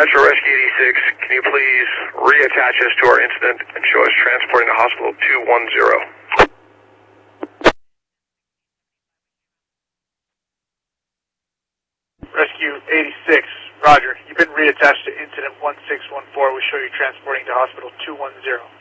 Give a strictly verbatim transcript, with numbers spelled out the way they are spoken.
Metro Rescue eighty-six, can you please reattach us to our incident and show us transporting to hospital two one zero? Rescue eighty-six, roger. You've been reattached to incident one six one four. We show you transporting to hospital two one zero.